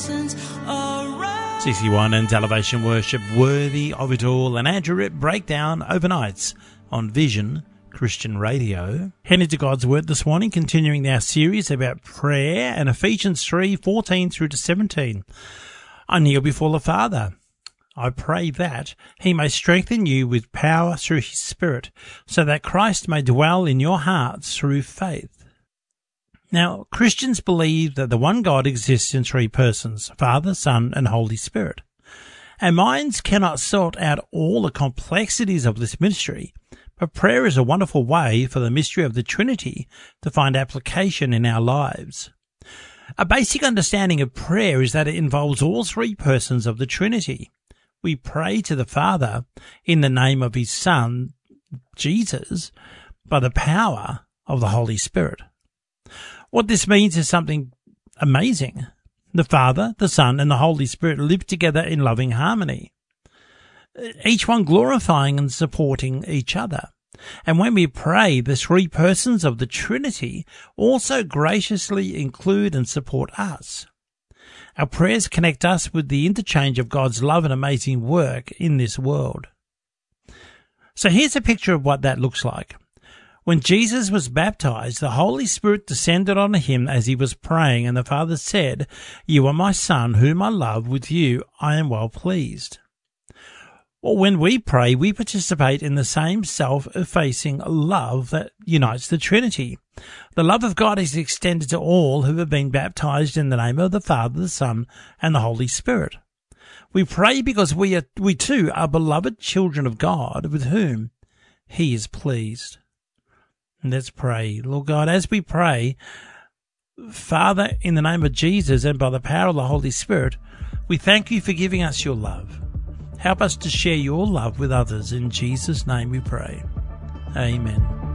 thousands around. CC1 and Elevation Worship, Worthy of It All, and Andrew Ripp Breakdown overnights on Vision Christian Radio. Heading to God's Word this morning, continuing our series about prayer and Ephesians 3:14 through to 17. I kneel before the Father. I pray that he may strengthen you with power through his Spirit, so that Christ may dwell in your hearts through faith. Now, Christians believe that the one God exists in three persons, Father, Son, and Holy Spirit. Our minds cannot sort out all the complexities of this mystery, but prayer is a wonderful way for the mystery of the Trinity to find application in our lives. A basic understanding of prayer is that it involves all three persons of the Trinity. We pray to the Father in the name of his Son, Jesus, by the power of the Holy Spirit. What this means is something amazing. The Father, the Son, and the Holy Spirit live together in loving harmony, each one glorifying and supporting each other. And when we pray, the three persons of the Trinity also graciously include and support us. Our prayers connect us with the interchange of God's love and amazing work in this world. So here's a picture of what that looks like. When Jesus was baptized, the Holy Spirit descended on him as he was praying, and the Father said, "You are my Son, whom I love. With you I am well pleased." Well, when we pray, we participate in the same self-effacing love that unites the Trinity. The love of God is extended to all who have been baptized in the name of the Father, the Son, and the Holy Spirit. We pray because we too are beloved children of God with whom he is pleased. And let's pray. Lord God, as we pray, Father, in the name of Jesus and by the power of the Holy Spirit, we thank you for giving us your love. Help us to share your love with others. In Jesus' name we pray. Amen.